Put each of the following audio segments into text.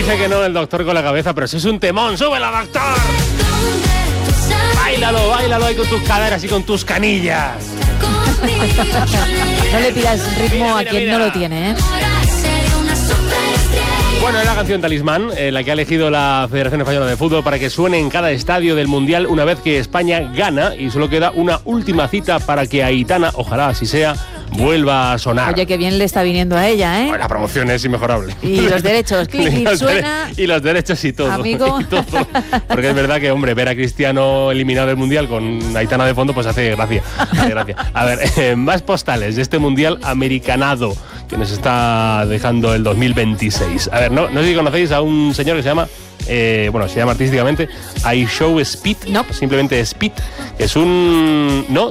Dice que no el doctor con la cabeza, pero si es un temón, ¡súbela, doctor! Báilalo ahí con tus caderas y con tus canillas. No le pidas ritmo a quien no lo tiene, ¿eh? Bueno, es la canción Talismán, la que ha elegido la Federación Española de Fútbol para que suene en cada estadio del Mundial una vez que España gana, y solo queda una última cita para que Aitana, ojalá así sea, vuelva a sonar. Oye, qué bien le está viniendo a ella, ¿eh? Bueno, la promoción es inmejorable. Y los derechos, clic, suena. Y los derechos y todo. Amigo. Y todo. Porque es verdad que, hombre, ver a Cristiano eliminado del Mundial con Aitana de fondo, pues hace gracia. A ver, más postales de este Mundial americanado que nos está dejando el 2026. A ver, no sé si conocéis a un señor que se llama... se llama artísticamente I Show Speed, no. Simplemente Speed, que es un... ¿No?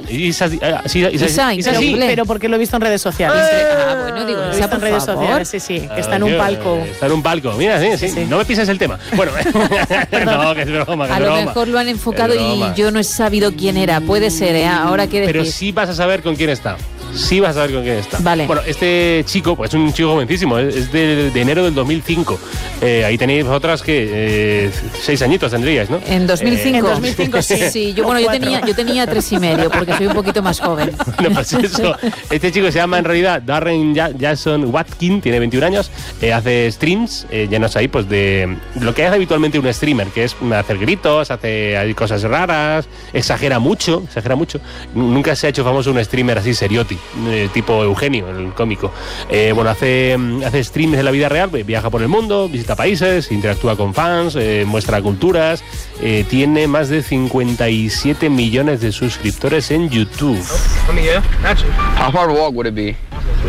Pero porque lo he visto en redes sociales. Bueno, digo, lo he visto en redes sociales, sí, que está en un palco. Está en un palco, mira, sí. No me pises el tema. Bueno, no, que es broma, A lo mejor lo han enfocado y yo no he sabido quién era, puede ser, ahora que decir. Pero sí vas a saber con quién está. Sí vas a saber con quién está. Vale. Bueno, este chico, pues es un chico jovencísimo, es de enero del 2005. Ahí tenéis vosotras que 6 añitos tendríais, ¿no? En 2005. En 2005 sí. Sí, yo tenía 3,5 porque soy un poquito más joven. No, pues eso. Este chico se llama en realidad Darren Jason Watkin, tiene 21 años, hace streams llenos ahí pues de lo que hace habitualmente un streamer, que es hacer gritos, hay cosas raras, exagera mucho. Nunca se ha hecho famoso un streamer así serioti, tipo Eugenio, el cómico. Hace streams de la vida real, viaja por el mundo, visita países, interactúa con fans, muestra culturas, tiene más de 57 millones de suscriptores en YouTube. How far of a walk would it be?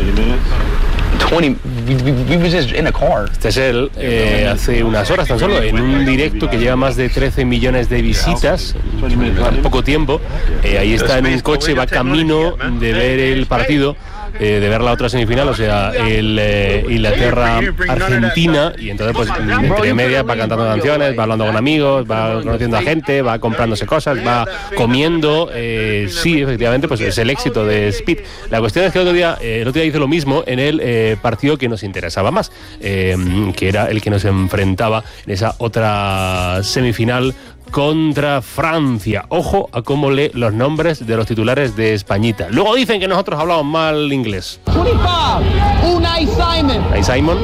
20. We was just in a car. Este es él hace unas horas tan solo, en un directo que lleva más de 13 millones de visitas en poco tiempo. Ahí está en un coche, va camino de ver el partido, de ver la otra semifinal, o sea, el Inglaterra-Argentina, y entonces pues entre medias va cantando canciones, va hablando con amigos, va conociendo a gente, va comprándose cosas, va comiendo. Sí, efectivamente, pues es el éxito de Speed. La cuestión es que el otro día hizo lo mismo en el partido que nos interesaba más, que era el que nos enfrentaba en esa otra semifinal contra Francia. Ojo a cómo lee los nombres de los titulares de Españita. Luego dicen que nosotros hablamos mal inglés. 25, Unai Simon. Unai Simon.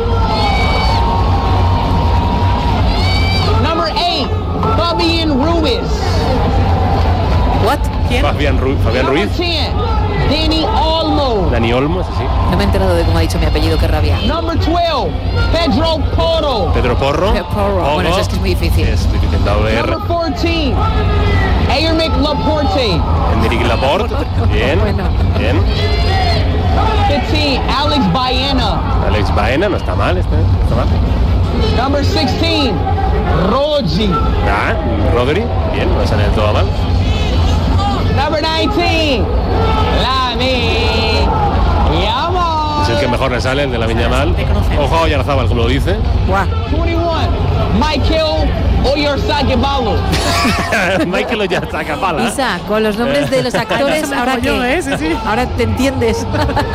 Number 8, Fabián Ruiz. What? ¿Quién? Fabián Ruiz. Number 10, Dani Olmo. Dani Olmo, sí. No me he enterado de cómo ha dicho mi apellido, qué rabia. Number 12, Pedro Porro. Pedro Porro. Porro. Bueno, eso es que es muy difícil. Es difícil de ver. Number 14, Aymeric Laporte. Enrique Laporte. Bien. Bueno. Bien. 15, Alex Baena. Alex Baena, no está mal, no está mal. Number 16, Rodri. Rodri, bien, no sale del todo mal. Number 19, Lamine Yamal. Es el que mejor le sale, el de la Viñamal. Ojo a Oyarzábal, como lo dice. Guau. 21, Michael Oyarzabal. Michael Oyarzabal. Isa, con los nombres de los actores, ahora que ahora te entiendes.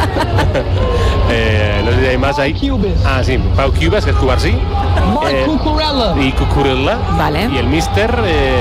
No sé si hay más ahí. Ah, sí, Pau Cubas, que es Cubarsí. Marc Cucurella. Y Cucurella. Vale. Y el Mister...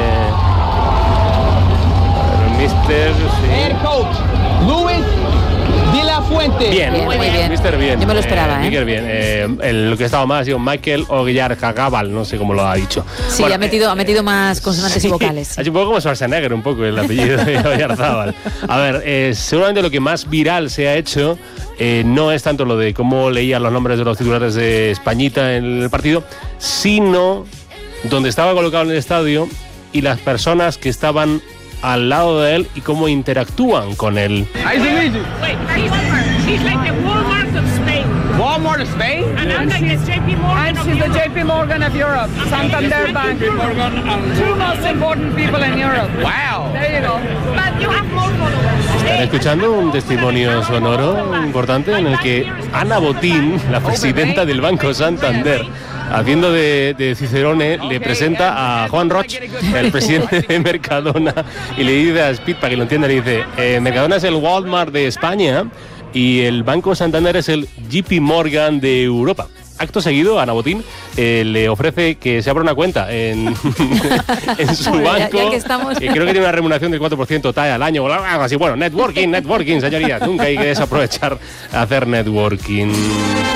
Head coach, Luis de la Fuente. Bien, muy bien. Mister bien. Yo me lo esperaba, Miquel bien. Lo que estaba mal ha sido Michael Oyarzabal, no sé cómo lo ha dicho. Sí, bueno, ha metido más consonantes y vocales. Ha hecho un poco como Schwarzenegger, un poco el apellido de Oyarzábal. A ver, seguramente lo que más viral se ha hecho no es tanto lo de cómo leían los nombres de los titulares de Españita en el partido, sino donde estaba colocado en el estadio y las personas que estaban al lado de él y cómo interactúan con él. Wait, she's like the Walmart of Spain. Walmart of Spain? And I'm like the JP Morgan And of she's the Europe. JP Morgan of Europe. Santander Bank. Two most important people in Europe. Wow. There you go. But you have more followers. Están escuchando un testimonio sonoro importante en el que Ana Botín, la presidenta del Banco Santander, haciendo de Cicerone, le presenta a Juan Roch, el presidente de Mercadona, y le dice a Speed, para que lo entienda, le dice, Mercadona es el Walmart de España y el Banco Santander es el JP Morgan de Europa. acto seguido, Ana Botín le ofrece que se abra una cuenta en su banco. Ya que estamos. Creo que tiene una remuneración del 4% TAE al año. Así, bueno, networking, señorías. Nunca hay que desaprovechar hacer networking.